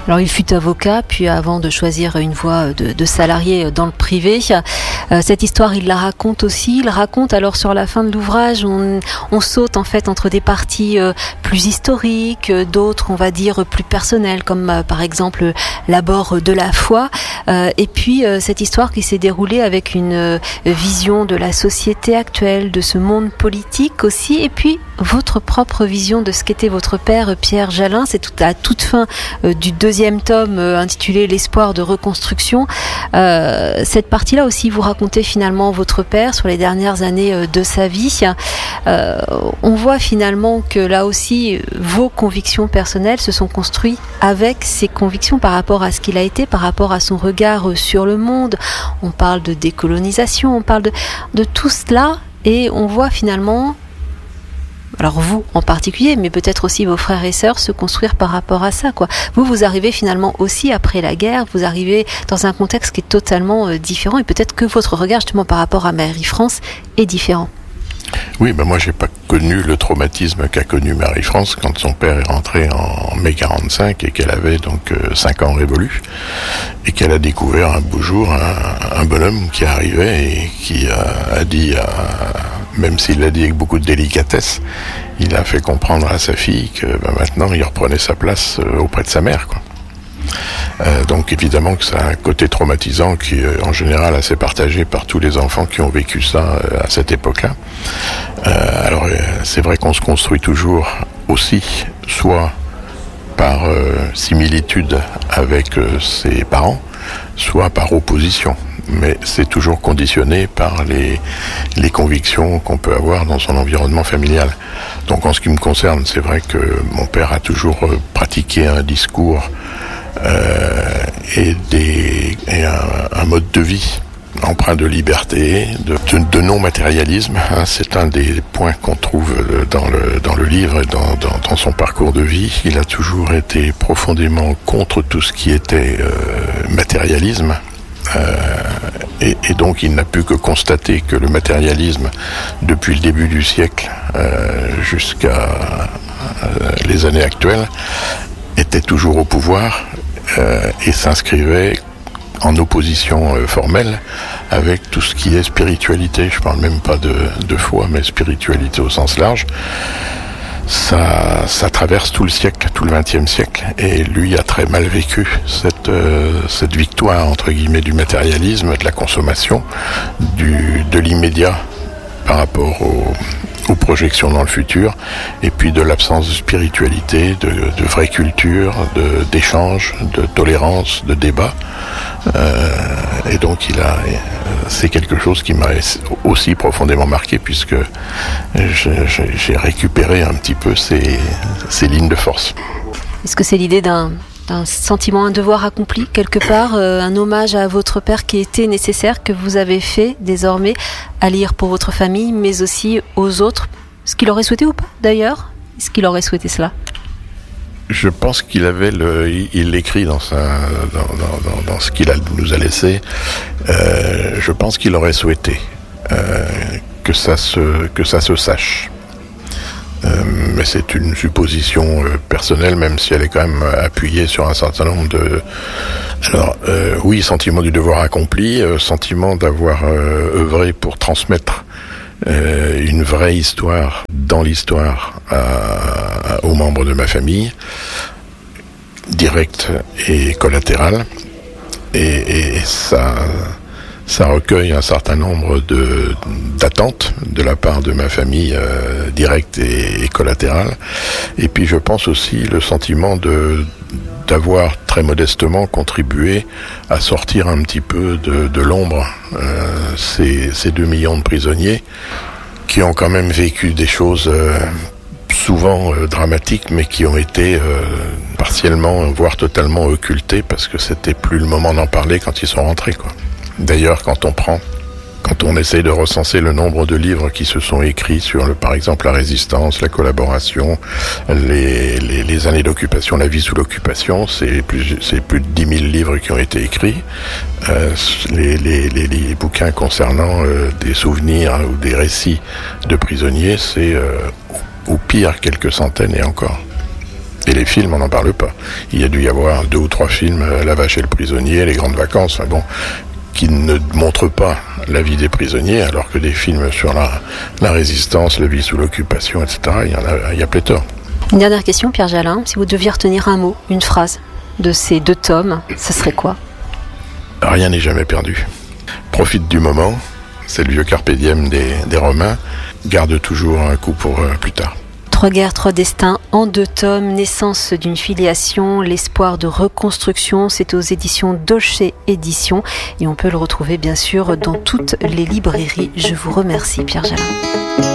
Alors il fut avocat, puis avant de choisir une voie de salarié dans le privé, cette histoire il la raconte aussi. Il raconte alors sur la fin de l'ouvrage, on saute en fait entre des parties plus historiques, d'autres on va dire plus personnelles, comme par exemple l'abord de la foi, et puis cette histoire qui s'est déroulée avec une vision de la société actuelle, de ce monde politique aussi, et puis votre propre vision de ce qu'était votre père Pierre Jalin. C'est tout à toute fin du deuxième tome intitulé L'espoir de reconstruction. Cette partie-là aussi, vous racontez finalement votre père sur les dernières années de sa vie. On voit finalement que là aussi, vos convictions personnelles se sont construites avec ses convictions par rapport à ce qu'il a été, par rapport à son regard sur le monde. On parle de décolonisation, on parle de tout cela, et on voit finalement, alors vous en particulier, mais peut-être aussi vos frères et sœurs, se construire par rapport à ça, quoi. Vous arrivez finalement aussi après la guerre, vous arrivez dans un contexte qui est totalement différent, et peut-être que votre regard justement par rapport à Marie-France est différent. Oui, moi j'ai pas connu le traumatisme qu'a connu Marie-France quand son père est rentré en mai 45 et qu'elle avait donc 5 ans révolus, et qu'elle a découvert un beau jour un bonhomme qui arrivait et qui a dit, même s'il l'a dit avec beaucoup de délicatesse, il a fait comprendre à sa fille que maintenant il reprenait sa place auprès de sa mère, quoi. Donc évidemment que ça a un côté traumatisant qui est en général assez partagé par tous les enfants qui ont vécu ça à cette époque-là. Alors c'est vrai qu'on se construit toujours aussi, soit par similitude avec ses parents, soit par opposition. Mais c'est toujours conditionné par les convictions qu'on peut avoir dans son environnement familial. Donc en ce qui me concerne, c'est vrai que mon père a toujours pratiqué un discours et un mode de vie empreint de liberté, de non-matérialisme. C'est un des points qu'on trouve dans le livre et dans son parcours de vie. Il a toujours été profondément contre tout ce qui était matérialisme. Et donc il n'a pu que constater que le matérialisme, depuis le début du siècle jusqu'à les années actuelles, était toujours au pouvoir et s'inscrivait en opposition formelle avec tout ce qui est spiritualité. Je parle même pas de foi, mais spiritualité au sens large. Ça traverse tout le siècle, tout le XXe siècle, et lui a très mal vécu cette victoire entre guillemets du matérialisme, de la consommation, de l'immédiat par rapport aux projections dans le futur, et puis de l'absence de spiritualité, de vraie culture, d'échange, de tolérance, de débat. Et donc c'est quelque chose qui m'a aussi profondément marqué, puisque j'ai récupéré un petit peu ces lignes de force. Est-ce que c'est l'idée d'un sentiment, un devoir accompli quelque part, un hommage à votre père qui était nécessaire, que vous avez fait désormais à lire pour votre famille, mais aussi aux autres? Est-ce qu'il aurait souhaité ou pas d'ailleurs? Est-ce qu'il aurait souhaité cela? Je pense qu'il avait il l'écrit dans ce qu'il nous a laissé. Je pense qu'il aurait souhaité que ça se sache. Mais c'est une supposition personnelle, même si elle est quand même appuyée sur un certain nombre de... Alors, oui, sentiment du devoir accompli, sentiment d'avoir œuvré pour transmettre une vraie histoire dans l'histoire aux membres de ma famille, directe et collatérale, et ça recueille un certain nombre d'attentes de la part de ma famille directe et collatérale. Et puis je pense aussi le sentiment d'avoir très modestement contribué à sortir un petit peu de l'ombre ces 2 millions de prisonniers qui ont quand même vécu des choses souvent dramatiques, mais qui ont été partiellement, voire totalement occultées, parce que c'était plus le moment d'en parler quand ils sont rentrés, quoi. D'ailleurs, quand on essaye de recenser le nombre de livres qui se sont écrits sur, par exemple, la résistance, la collaboration, les années d'occupation, la vie sous l'occupation, c'est plus de 10 000 livres qui ont été écrits. Les bouquins concernant des souvenirs ou des récits de prisonniers, c'est au pire quelques centaines et encore. Et les films, on n'en parle pas. Il y a dû y avoir 2 ou 3 films, La Vache et le Prisonnier, Les Grandes Vacances, enfin bon, qui ne montrent pas la vie des prisonniers, alors que des films sur la résistance, la vie sous l'occupation, etc., il y a pléthore. Une dernière question, Pierre Jalin. Si vous deviez retenir un mot, une phrase de ces 2 tomes, ce serait quoi ? Rien n'est jamais perdu. Profite du moment, c'est le vieux carpe diem des Romains, garde toujours un coup pour plus tard. 3 guerres, 3 destins en 2 tomes, naissance d'une filiation, l'espoir de reconstruction, c'est aux éditions Dolce Éditions et on peut le retrouver bien sûr dans toutes les librairies. Je vous remercie Pierre Jalin.